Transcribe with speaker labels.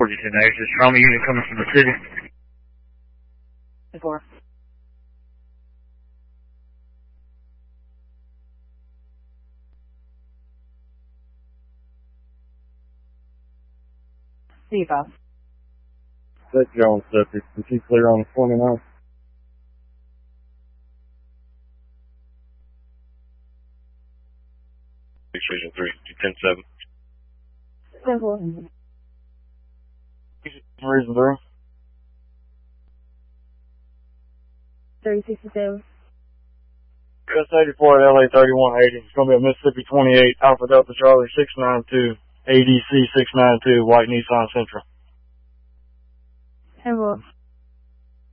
Speaker 1: 42 negative. Trauma unit coming from the city.
Speaker 2: 4. C5.
Speaker 3: Set Jones, subject. Is he clear on 29?
Speaker 4: Vision 3, 10-7.
Speaker 2: 10-4.
Speaker 3: Reason 3.
Speaker 2: 3067.
Speaker 3: S84 at LA 3180. It's going to be a Mississippi 28, Alpha Delta Charlie 692, ADC 692, White Nissan Sentra.
Speaker 2: 10-4.